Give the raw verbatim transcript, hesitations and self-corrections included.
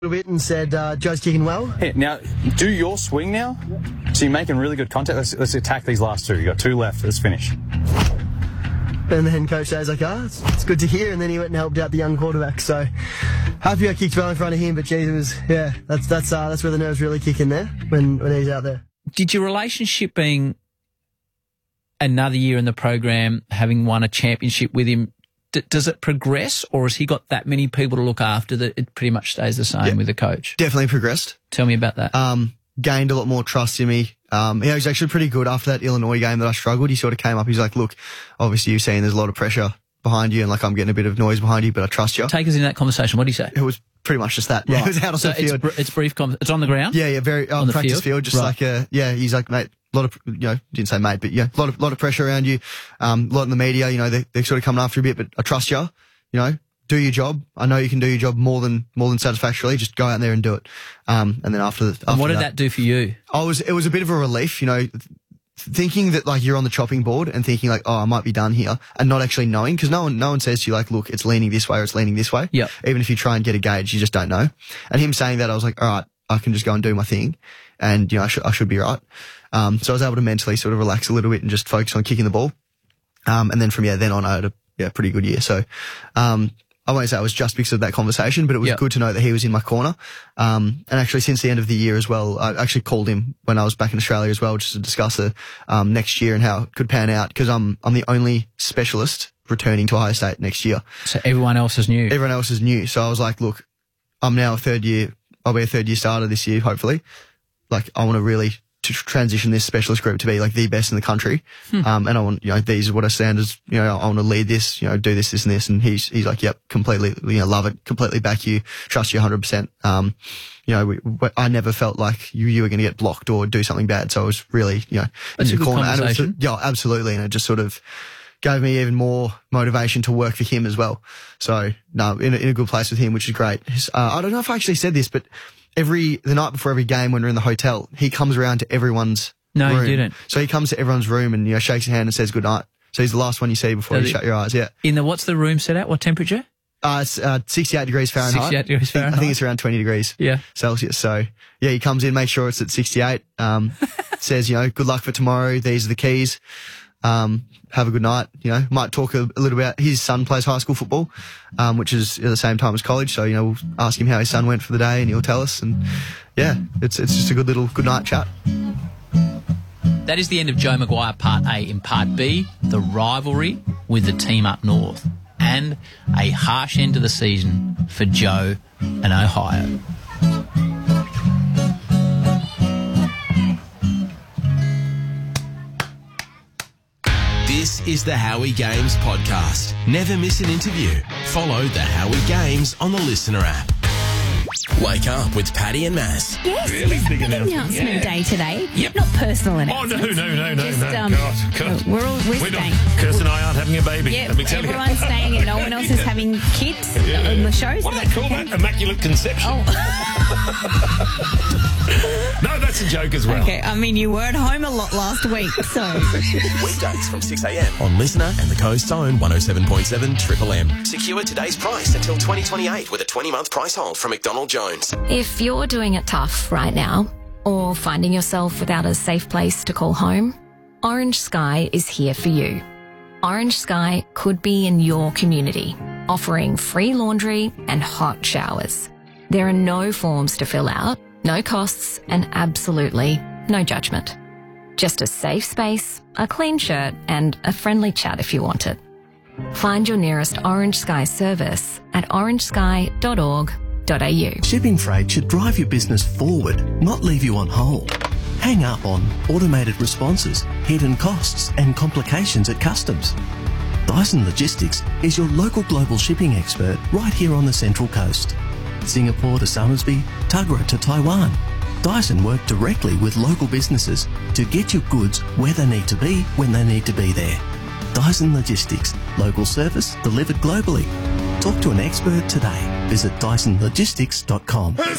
little bit and said, uh, Joe's kicking well. Hey, now, do your swing now. So you're making really good contact. Let's, let's attack these last two. You've got two left. Let's finish. And then Coach Shay's like, ah, oh, it's, it's good to hear. And then he went and helped out the young quarterback. So happy I kicked well in front of him. But, geez, it was, yeah, that's that's uh, that's where the nerves really kick in there when, when he's out there. Did your relationship being another year in the program, having won a championship with him, d- does it progress, or has he got that many people to look after that it pretty much stays the same yeah, with the coach? Definitely progressed. Tell me about that. Um, gained a lot more trust in me. Um, he was actually pretty good after that Illinois game that I struggled. He sort of came up. He's like, look, obviously you've seen there's a lot of pressure behind you and like I'm getting a bit of noise behind you, but I trust you. Take us in that conversation. What did he say? It was pretty much just that. Right. Yeah, it was out on so the field. It's, br- it's brief. Com- it's on the ground? Yeah, yeah, very, uh, on the practice field, field just right. like, uh, yeah, he's like, mate, a lot of, you know, didn't say mate, but yeah, a lot of, lot of pressure around you. Um, a lot in the media, you know, they, they're sort of coming after you a bit, but I trust you, you know, do your job. I know you can do your job more than, more than satisfactorily. Just go out there and do it. Um, and then after the, after and what did that, that do for you? I was, it was a bit of a relief, you know, thinking that like you're on the chopping board and thinking like, oh, I might be done here, and not actually knowing, because no one, no one says to you like, look, it's leaning this way or it's leaning this way. Yeah. Even if you try and get a gauge, you just don't know. And him saying that, I was like, all right, I can just go and do my thing, and you know, I should, I should be right. Um, so I was able to mentally sort of relax a little bit and just focus on kicking the ball. Um, and then from yeah, then on, I had a yeah pretty good year. So, um. I won't say it was just because of that conversation, but it was yep. good to know that he was in my corner. Um, and actually since the end of the year as well, I actually called him when I was back in Australia as well, just to discuss the, um, next year and how it could pan out, because I'm, I'm the only specialist returning to Ohio State next year. So everyone else is new. Everyone else is new. So I was like, look, I'm now a third year, I'll be a third year starter this year, hopefully. Like, I want to really to transition this specialist group to be like the best in the country. Hmm. Um, and I want, you know, these are what I stand as, you know, I want to lead this, you know, do this, this and this. And he's, he's like, yep, completely, you know, love it, completely back you, trust you one hundred percent. Um, you know, we, we, I never felt like you, you were going to get blocked or do something bad. So I was really, you know, That's in the a good corner. And it was, conversation. yeah, absolutely. And it just sort of gave me even more motivation to work for him as well. So no, in a, in a good place with him, which is great. Uh, I don't know if I actually said this, but every, the night before every game when we're in the hotel, he comes around to everyone's No, room. you didn't. So he comes to everyone's room and, you know, shakes your hand and says good night. So he's the last one you see before Does you he? shut your eyes. Yeah. In the, what's the room set at? What temperature? Uh, it's, uh, sixty-eight degrees Fahrenheit. sixty-eight degrees Fahrenheit. I think it's around twenty degrees Yeah. Celsius. So yeah, he comes in, makes sure it's at sixty-eight, um, says, you know, good luck for tomorrow. These are the keys. Um, have a good night. You know, might talk a, a little bit. His son plays high school football, um, which is at the same time as college. So, you know, we'll ask him how his son went for the day and he'll tell us. And yeah, it's, it's just a good little good night chat. That is the end of Joe Maguire Part A. In Part B, the rivalry with the team up north, and a harsh end to the season for Joe and Ohio. This is the Howie Games podcast. Never miss an interview. Follow the Howie Games on the Listener app. Wake up with Paddy and Maz. Yes, Really it's big announcement. announcement Yeah. day today. Yep. Not personal Oh, no, announcement. no, no, no, Just, no. um, God, God. We're all we're We're staying. not. Kirsten and I aren't having a baby. Yeah, Let me tell everyone's you. staying and no one else is having kids Yeah. on the shows. What do they call that? Immaculate conception. Oh, No, that's a joke as well. okay. I mean, you were at home a lot last week, so Weekdays from six a.m. on Listener and the Coast's own one oh seven point seven Triple M. Secure today's price until twenty twenty-eight with a twenty-month price hold from McDonald Jones. If you're doing it tough right now, or finding yourself without a safe place to call home, Orange Sky is here for you. Orange Sky could be in your community, offering free laundry and hot showers. There are no forms to fill out, no costs, and absolutely no judgment. Just a safe space, a clean shirt, and a friendly chat if you want it. Find your nearest Orange Sky service at orange sky dot org dot a u. Shipping freight should drive your business forward, not leave you on hold. Hang up on automated responses, hidden costs, and complications at customs. Dyson Logistics is your local global shipping expert right here on the Central Coast. Singapore to Somersby, Tuggerah to Taiwan. Dyson work directly with local businesses to get your goods where they need to be when they need to be there. Dyson Logistics, local service delivered globally. Talk to an expert today. Visit dyson logistics dot com.